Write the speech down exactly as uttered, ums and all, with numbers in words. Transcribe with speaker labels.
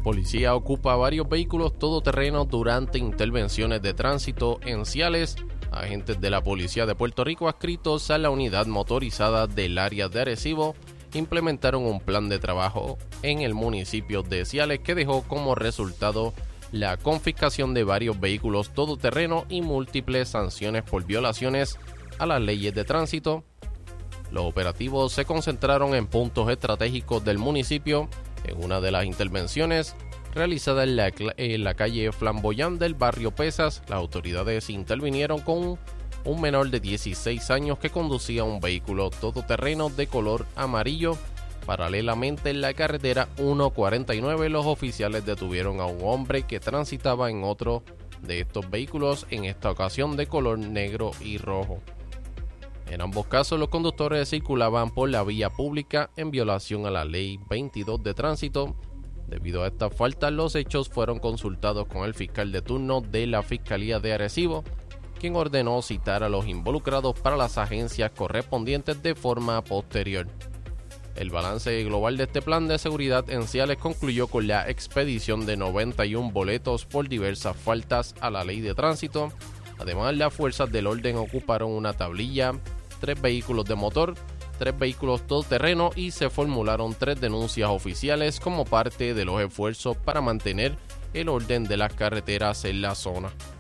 Speaker 1: Policía ocupa varios vehículos todoterrenos durante intervenciones de tránsito en Ciales. Agentes de la Policía de Puerto Rico adscritos a la unidad motorizada del área de Arecibo implementaron un plan de trabajo en el municipio de Ciales que dejó como resultado la confiscación de varios vehículos todoterreno y múltiples sanciones por violaciones a las leyes de tránsito. Los operativos se concentraron en puntos estratégicos del municipio. En una de las intervenciones realizada en la, en la calle Flamboyán del barrio Pesas, las autoridades intervinieron con un menor de dieciséis años que conducía un vehículo todoterreno de color amarillo. Paralelamente, en la carretera ciento cuarenta y nueve, los oficiales detuvieron a un hombre que transitaba en otro de estos vehículos, en esta ocasión de color negro y rojo. En ambos casos, los conductores circulaban por la vía pública en violación a la ley veintidós de tránsito. Debido a estas faltas, los hechos fueron consultados con el fiscal de turno de la Fiscalía de Arecibo, quien ordenó citar a los involucrados para las agencias correspondientes de forma posterior. El balance global de este plan de seguridad en Ciales concluyó con la expedición de noventa y uno boletos por diversas faltas a la ley de tránsito. Además, las fuerzas del orden ocuparon una tablilla, tres vehículos de motor, tres vehículos todoterreno y se formularon tres denuncias oficiales como parte de los esfuerzos para mantener el orden de las carreteras en la zona.